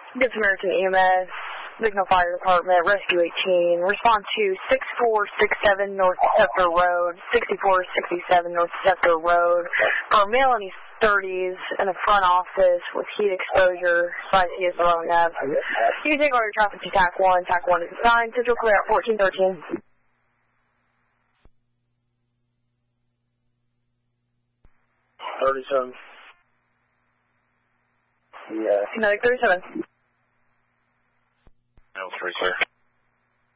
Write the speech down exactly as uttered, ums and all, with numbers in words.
Good Samaritan E M S, Signal Fire Department, Rescue eighteen. Respond to six four six seven North Scepter Road, sixty-four sixty-seven North Scepter Road. For a male in his thirties in the front office with heat exposure, spicy is throwing up. You can take all your traffic to TAC one. TAC one is assigned. Central clear at fourteen thirteen. thirty-seven. Yeah. Another thirty-seven. L three clear.